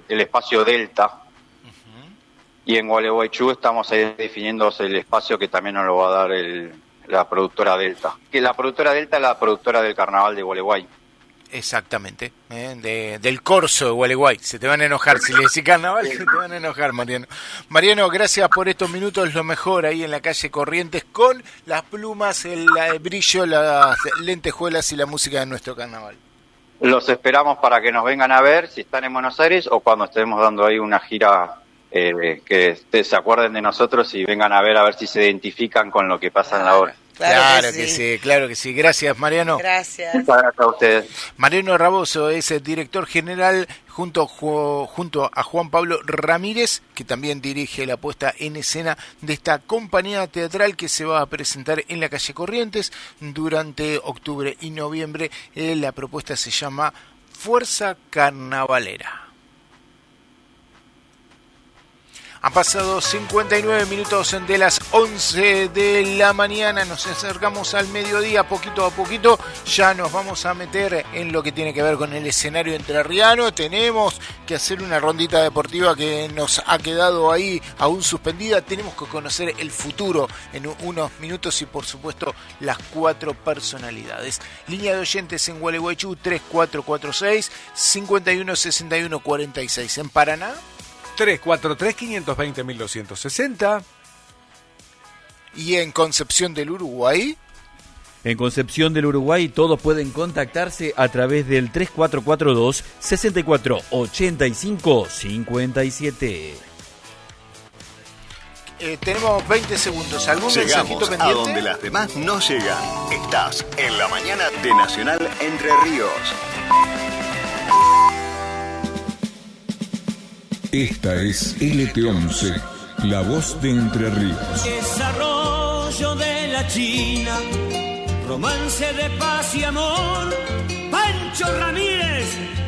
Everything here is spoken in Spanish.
el espacio Delta. Y en Gualeguaychú estamos ahí definiendo el espacio que también nos lo va a dar la productora Delta. Que la productora Delta es la productora del Carnaval de Gualeguay. Exactamente, del corso de Gualeguay. Se te van a enojar, si le decís carnaval, se te van a enojar, Mariano. Mariano, gracias por estos minutos, lo mejor ahí en la calle Corrientes, con las plumas, el brillo, las lentejuelas y la música de nuestro carnaval. Los esperamos para que nos vengan a ver, si están en Buenos Aires o cuando estemos dando ahí una gira, que se acuerden de nosotros y vengan a ver si se identifican con lo que pasa en la obra. Claro que sí, claro que sí. Gracias, Mariano. Gracias. Muchas gracias a ustedes. Mariano Raboso es el director general junto a Juan Pablo Ramírez, que también dirige la puesta en escena de esta compañía teatral que se va a presentar en la calle Corrientes durante octubre y noviembre. La propuesta se llama Fuerza Carnavalera. Han pasado 59 minutos de las 11 de la mañana, nos acercamos al mediodía, poquito a poquito, ya nos vamos a meter en lo que tiene que ver con el escenario entrerriano. Tenemos que hacer una rondita deportiva que nos ha quedado ahí aún suspendida, tenemos que conocer el futuro en unos minutos y por supuesto las 4 personalidades. Línea de oyentes en Gualeguaychú 3446-516146. En Paraná 343-520-1260. Y en Concepción del Uruguay. En Concepción del Uruguay todos pueden contactarse a través del 3442-6485-57. Tenemos 20 segundos. ¿Algún mensajito pendiente? A donde las demás no llegan. Estás en la mañana de Nacional Entre Ríos. Esta es LT11, la voz de Entre Ríos. Desarrollo de la China, romance de paz y amor, Pancho Ramírez.